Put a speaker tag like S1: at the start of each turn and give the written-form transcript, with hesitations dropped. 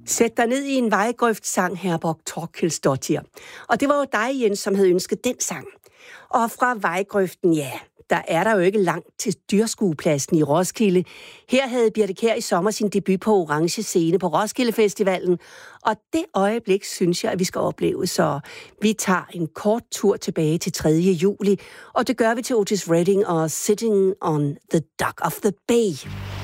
S1: Sæt dig ned i en vejgrøft, sang Herborg Thorkildsdottir. Og det var jo dig, Jens, som havde ønsket den sang. Og fra vejgrøften, ja, der er der jo ikke langt til dyrskuepladsen i Roskilde. Her havde Birthe Kjær i sommer sin debut på Orange Scene på Roskilde Festivalen. Og det øjeblik synes jeg, at vi skal opleve. Så vi tager en kort tur tilbage til 3. juli. Og det gør vi til Otis Redding og Sitting on the Dock of the Bay.